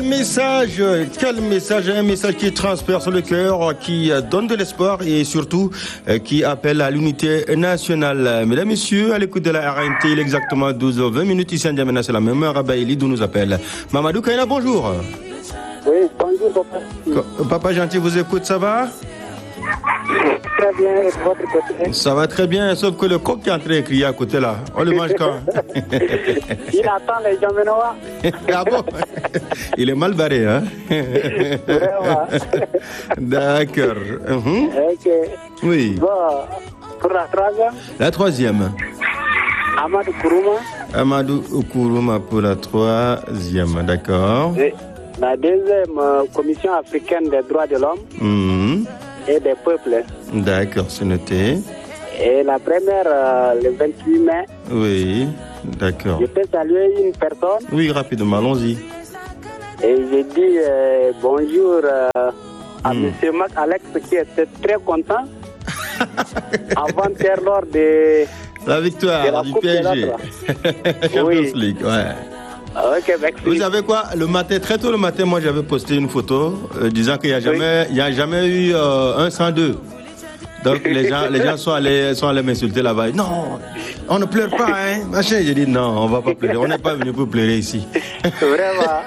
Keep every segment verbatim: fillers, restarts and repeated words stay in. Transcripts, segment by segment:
message, quel message, un message qui transperce le cœur, qui donne de l'espoir et surtout qui appelle à l'unité nationale. Mesdames, Messieurs, à l'écoute de la R N T, il est exactement douze heures vingt minutes ici en N'Djamena, c'est la même heure à Baïli d'où nous appelle Mamadou Kaina, bonjour. Oui, bonjour papa. Papa gentil vous écoute, ça va? Très bien, et de votre côté? Ça va très bien, sauf que le coq qui est en train de crier à côté là, on le mange quand? Il attend les N'Djamenois. Ah bon? Il est mal barré, hein? Vraiment. D'accord. Uh-huh. Ok. Oui. Bon, pour la troisième, La troisième. Amadou Kourouma. Amadou Kourouma pour la troisième, d'accord. Et la deuxième, euh, Commission africaine des droits de l'homme Mmh. et des peuples. D'accord, c'est noté. Et la première, euh, le vingt-huit mai, Oui, d'accord. je peux saluer une personne Oui, rapidement, allons-y. et j'ai dit euh, bonjour euh, à Mm. M. Mac Alex qui était très content avant-hier lors de... La de victoire la du Coupe P S G. de Champions Oui. League, ouais. Ok, merci. Vous savez quoi? Le matin, très tôt le matin, moi j'avais posté une photo euh, disant qu'il n'y a jamais, il y a jamais eu euh, un sans deux. Donc les gens, les gens sont allés, sont allés m'insulter là-bas. Non, on ne pleure pas, hein. Machin, j'ai dit non, on va pas pleurer. On n'est pas venu pour pleurer ici. Vraiment.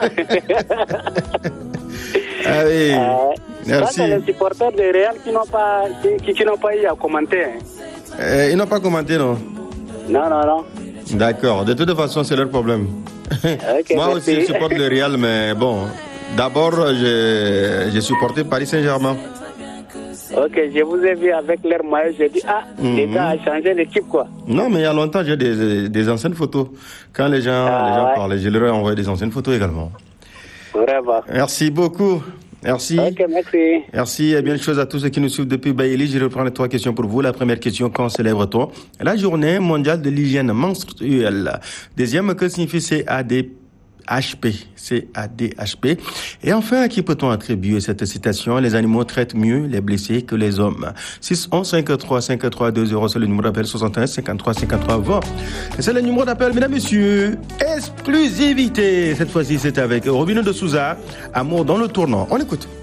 Ah oui. Euh, Merci. Ça, c'est les supporters de Real qui n'ont pas, qui, qui, qui n'ont pas eu à commenter. Hein. Euh, ils n'ont pas commenté, non? Non, non, non. D'accord. De toute façon, c'est leur problème. Ok, Moi merci. aussi, je supporte le Real, mais bon. D'abord, j'ai, j'ai supporté Paris Saint-Germain. Ok, je vous ai vu avec leur maillot, j'ai dit, ah, Mhm. les gars ont changé l'équipe, quoi. Non, mais il y a longtemps, j'ai des, des anciennes photos. Quand les gens, Ah, les gens ouais. parlaient, je leur ai envoyé des anciennes photos également. Vraiment. Merci beaucoup. Merci. Ok, merci. Merci et bien de choses à tous ceux qui nous suivent depuis Baïli. Je reprends les trois questions pour vous. La première question, quand célèbre-t-on la journée mondiale de l'hygiène menstruelle? Deuxième, que signifie C A D H P? C A D H P. Et enfin, à qui peut-on attribuer cette citation? Les animaux traitent mieux les blessés que les hommes. six un cinq trois cinq trois deux zéro, c'est le numéro d'appel soixante et un cinquante-trois cinquante-trois vingt. Et c'est le numéro d'appel, mesdames, messieurs. Exclusivité. Cette fois-ci, c'est avec Robino de Souza. Amour dans le tournant. On écoute.